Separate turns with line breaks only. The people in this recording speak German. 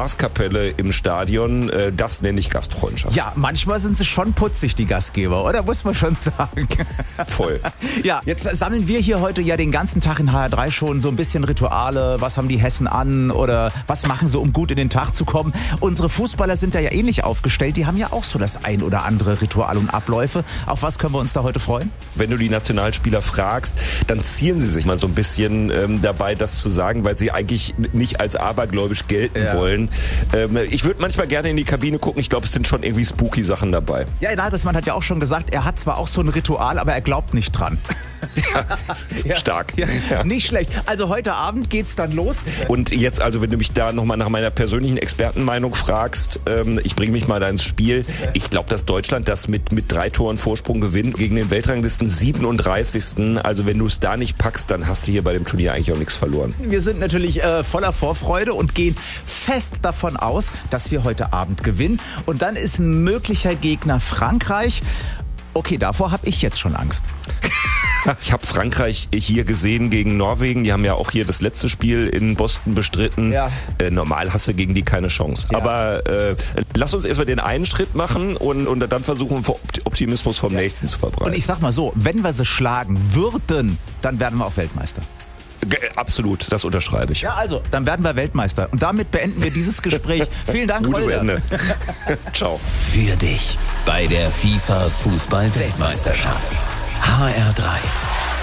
Blaskapelle im Stadion, das nenne ich Gastfreundschaft.
Ja, manchmal sind sie schon putzig, die Gastgeber, oder? Muss man schon sagen.
Voll.
Ja, jetzt sammeln wir hier heute ja den ganzen Tag in HR3 schon so ein bisschen Rituale. Was haben die Hessen an oder was machen sie, um gut in den Tag zu kommen? Unsere Fußballer sind da ja ähnlich aufgestellt. Die haben ja auch so das ein oder andere Ritual und Abläufe. Auf was können wir uns da heute freuen?
Wenn du die Nationalspieler fragst, dann zieren sie sich mal so ein bisschen dabei, das zu sagen, weil sie eigentlich nicht als abergläubisch gelten wollen. Ich würde manchmal gerne in die Kabine gucken. Ich glaube, es sind schon irgendwie spooky Sachen dabei.
Ja, Nagelsmann hat ja auch schon gesagt, er hat zwar auch so ein Ritual, aber er glaubt nicht dran.
Ja, stark.
Ja, nicht schlecht. Also heute Abend geht's dann los.
Und jetzt, also wenn du mich da nochmal nach meiner persönlichen Expertenmeinung fragst, ich bringe mich mal da ins Spiel. Ich glaube, dass Deutschland das mit 3 Toren Vorsprung gewinnt gegen den Weltranglisten 37. Also wenn du es da nicht packst, dann hast du hier bei dem Turnier eigentlich auch nichts verloren.
Wir sind natürlich voller Vorfreude und gehen fest davon aus, dass wir heute Abend gewinnen. Und dann ist ein möglicher Gegner Frankreich. Okay, davor habe ich jetzt schon Angst.
Ich habe Frankreich hier gesehen gegen Norwegen. Die haben ja auch hier das letzte Spiel in Boston bestritten. Ja. Normal hast du gegen die keine Chance. Ja. Aber lass uns erstmal den einen Schritt machen und dann versuchen, Optimismus vom nächsten zu verbreiten.
Und ich sag mal so, wenn wir sie schlagen würden, dann werden wir auch Weltmeister.
Absolut, das unterschreibe ich.
Ja, also, dann werden wir Weltmeister. Und damit beenden wir dieses Gespräch. Vielen Dank,
Gutes
Holger.
Ende. Ciao.
Für dich bei der FIFA Fußball-Weltmeisterschaft. HR3.